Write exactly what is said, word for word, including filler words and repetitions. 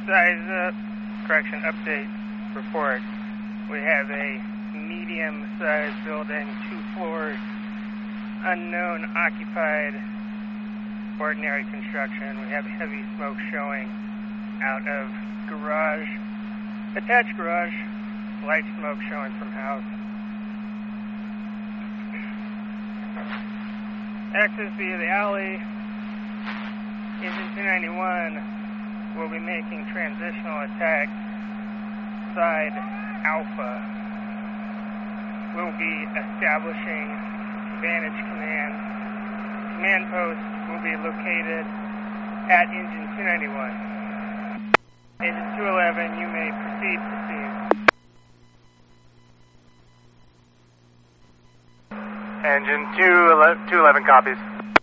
Size up, correction, update, report. We have a medium-sized building, two floors, unknown, occupied, ordinary construction. We have heavy smoke showing out of garage, attached garage, light smoke showing from house. Access via the alley. Engine two ninety-one will be making transitional attack side Alpha. We'll be establishing Vantage Command. Command post will be located at engine two ninety-one. Engine two eleven, you may proceed to scene. Engine two eleven copies.